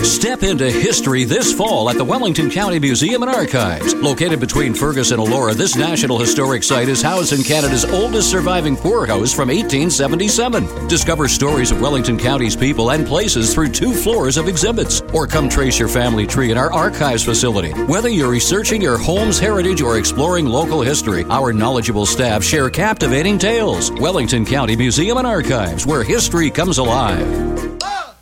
Step into history this fall at the Wellington County Museum and Archives. Located between Fergus and Elora, this National Historic Site is housed in Canada's oldest surviving poorhouse from 1877. Discover stories of Wellington County's people and places through 2 floors of exhibits. Or come trace your family tree in our archives facility. Whether you're researching your home's heritage or exploring local history, our knowledgeable staff share captivating tales. Wellington County Museum and Archives, where history comes alive.